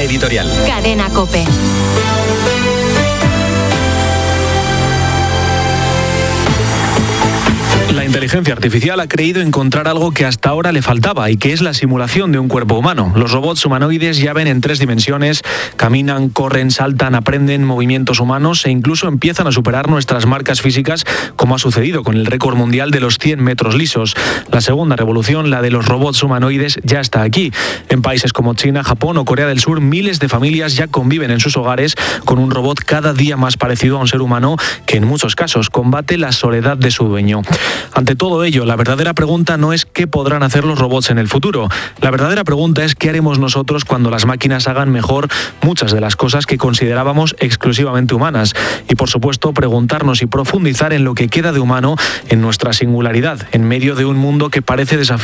editorial. Cadena COPE. La inteligencia artificial ha creído encontrar algo que hasta ahora le faltaba y que es la simulación de un cuerpo humano. Los robots humanoides ya ven en 3 dimensiones, caminan, corren, saltan, aprenden movimientos humanos e incluso empiezan a superar nuestras marcas físicas, como ha sucedido con el récord mundial de los 100 metros lisos. La segunda revolución, la de los robots humanoides, ya está aquí. En países como China, Japón o Corea del Sur, miles de familias ya conviven en sus hogares con un robot cada día más parecido a un ser humano que en muchos casos combate la soledad de su dueño. Ante todo ello, la verdadera pregunta no es qué podrán hacer los robots en el futuro. La verdadera pregunta es qué haremos nosotros cuando las máquinas hagan mejor muchas de las cosas que considerábamos exclusivamente humanas. Y por supuesto, preguntarnos y profundizar en lo que queda de humano en nuestra singularidad, en medio de un mundo que parece desafiar